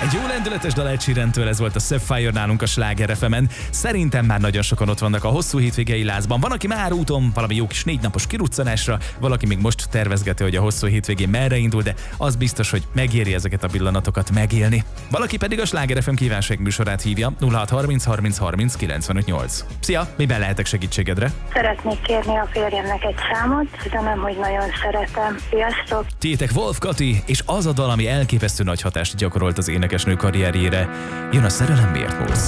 Egy jó lendületes dal Ed Sheerantől, ez volt a Sapphire nálunk a Sláger FM-en. Szerintem már nagyon sokan ott vannak a hosszú hétvégei lázban. Van, aki már úton valami jó kis 4 napos kiruccanásra, valaki még most tervezgeti, hogy a hosszú hétvégén merre indul, de az biztos, hogy megéri ezeket a pillanatokat megélni. Valaki pedig a Sláger FM kívánság műsorát hívja 0630 30 30 95 8. Szia, miben lehetek segítségedre? Szeretnék kérni a férjemnek egy számot, de nem, hogy nagyon szeretem. Sziasztok! Tiétek Wolf Kati, és az a dal, ami elképesztő nagy hatást gyakorolt az énekesnő karrierjére. Jön a Szerelem miért múlsz.